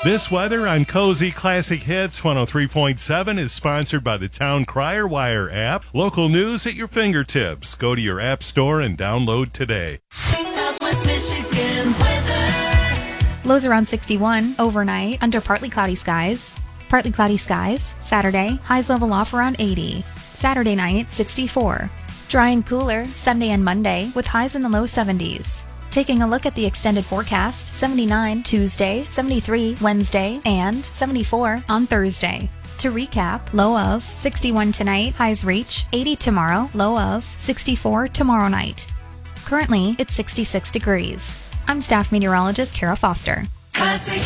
This weather on Cozy Classic Hits 103.7 is sponsored by the Town Crier Wire app. Local news at your fingertips. Go to your app store and download today. Southwest Michigan weather. Lows around 61 overnight under partly cloudy skies. Partly cloudy skies Saturday. Highs level off around 80. Saturday night 64. Dry and cooler Sunday and Monday with highs in the low 70s. Taking a look at the extended forecast, 79 Tuesday, 73 Wednesday, and 74 on Thursday. To recap, low of 61 tonight, highs reach 80 tomorrow, low of 64 tomorrow night. Currently, it's 66 degrees. I'm staff meteorologist Kara Foster. Classic